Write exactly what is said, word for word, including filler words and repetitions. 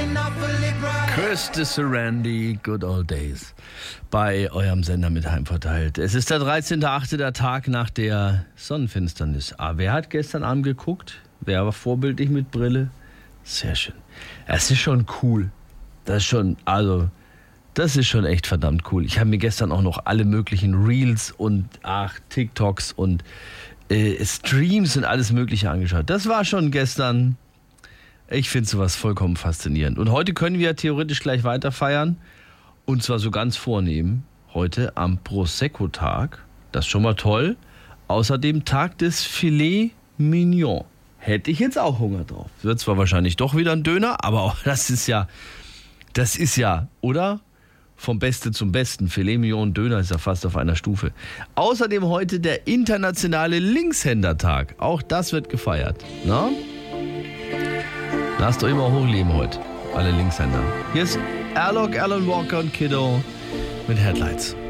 Kirsty Randy, Good Old Days, bei eurem Sender mit Heimverteilt. Es ist der dreizehnter achte, der Tag nach der Sonnenfinsternis. Ah, wer hat gestern Abend geguckt? Wer war vorbildlich mit Brille? Sehr schön. Es ist schon cool. Das ist schon, also, das ist schon echt verdammt cool. Ich habe mir gestern auch noch alle möglichen Reels und, ach, TikToks und äh, Streams und alles Mögliche angeschaut. Das war schon gestern... Ich finde sowas vollkommen faszinierend. Und heute können wir theoretisch gleich weiter feiern. Und zwar so ganz vornehm. Heute am Prosecco-Tag. Das ist schon mal toll. Außerdem Tag des Filet Mignon. Hätte ich jetzt auch Hunger drauf. Wird zwar wahrscheinlich doch wieder ein Döner, aber auch das ist ja, das ist ja, oder? Vom Beste zum Besten. Filet Mignon und Döner ist ja fast auf einer Stufe. Außerdem heute der internationale Linkshändertag. Auch das wird gefeiert. Na? Lasst euch immer hochleben heute, alle Linkshänder. Hier ist Airlock, Alan Walker und Kiddo mit Headlights.